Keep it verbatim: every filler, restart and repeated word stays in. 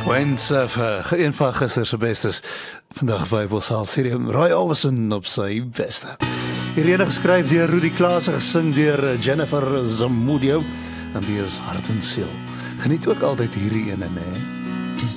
Wense, een van gister se bestes. Vandag vyf ons sal Sirium Roy Orbison op sy beste. Hierdie geskryf deur Rudy Klaase, gesing deur Jennifer Zamudio en die is hart en siel. Geniet ook altyd hierdie ene, né?